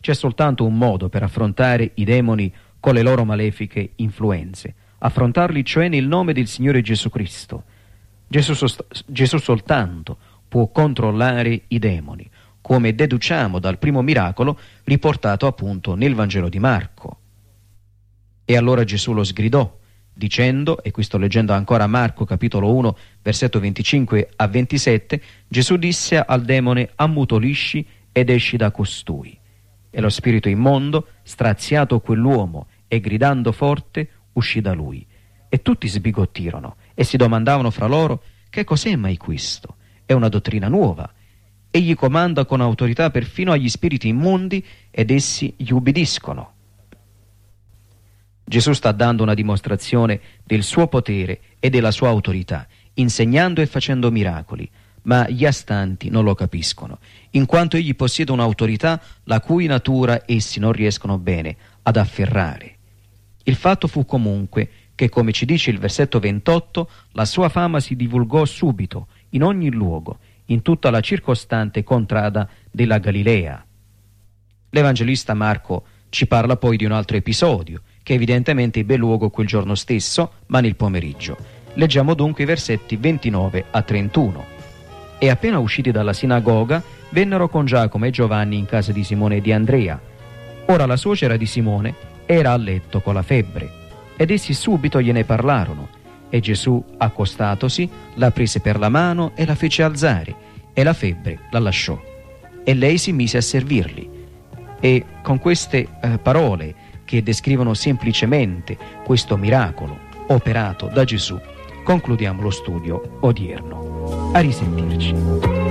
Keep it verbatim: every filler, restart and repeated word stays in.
C'è soltanto un modo per affrontare i demoni con le loro malefiche influenze, affrontarli cioè nel nome del Signore Gesù Cristo. Gesù, sost- Gesù soltanto può controllare i demoni, come deduciamo dal primo miracolo riportato appunto nel Vangelo di Marco. E allora Gesù lo sgridò, dicendo, e qui sto leggendo ancora Marco capitolo uno, versetto venticinque a ventisette, Gesù disse al demone: ammutolisci ed esci da costui. E lo spirito immondo, straziato quell'uomo e gridando forte, uscì da lui. E tutti sbigottirono e si domandavano fra loro: che cos'è mai questo? È una dottrina nuova. Egli comanda con autorità perfino agli spiriti immondi ed essi gli ubbidiscono. Gesù sta dando una dimostrazione del suo potere e della sua autorità, insegnando e facendo miracoli, ma gli astanti non lo capiscono, in quanto egli possiede un'autorità la cui natura essi non riescono bene ad afferrare. Il fatto fu comunque che, come ci dice il versetto ventotto, la sua fama si divulgò subito, in ogni luogo, in tutta la circostante contrada della Galilea. L'Evangelista Marco ci parla poi di un altro episodio, che evidentemente ebbe luogo quel giorno stesso, ma nel pomeriggio. Leggiamo dunque i versetti ventinove a trentuno. E appena usciti dalla sinagoga, vennero con Giacomo e Giovanni in casa di Simone e di Andrea. Ora la suocera di Simone era a letto con la febbre, ed essi subito gliene parlarono. E Gesù, accostatosi, la prese per la mano e la fece alzare, e la febbre la lasciò. E lei si mise a servirli. E con queste eh, parole, che descrivono semplicemente questo miracolo operato da Gesù, concludiamo lo studio odierno. A risentirci.